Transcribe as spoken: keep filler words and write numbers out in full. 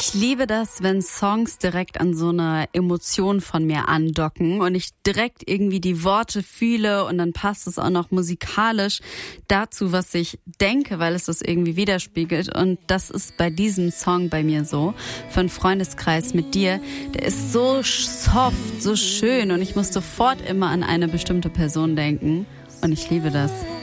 Ich liebe das, wenn Songs direkt an so eine Emotion von mir andocken und ich direkt irgendwie die Worte fühle und dann passt es auch noch musikalisch dazu, was ich denke, weil es das irgendwie widerspiegelt. Und das ist bei diesem Song bei mir so, von Freundeskreis mit dir. Der ist so soft, so schön und ich muss sofort immer an eine bestimmte Person denken und ich liebe das.